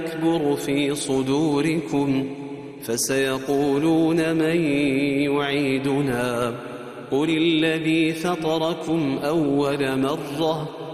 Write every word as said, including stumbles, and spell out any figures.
يكبر في صدوركم فسيقولون من يعيدنا قل الذي فطركم أول مرة